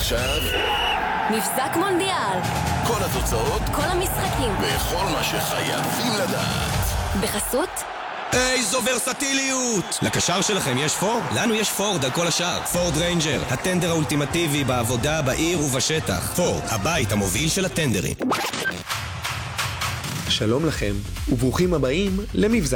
ועכשיו מבזק מונדיאל, כל התוצאות, כל המשחקים, וכל מה שחייבים לדעת. בחסות איזו ורסטיליות! לקשר שלכם יש פורד? לנו יש פורד על כל השאר. פורד ריינג'ר, הטנדר האולטימטיבי בעבודה, בעיר ובשטח. פורד, הבית המוביל של הטנדרים. שלום לכם, וברוכים הבאים למבזק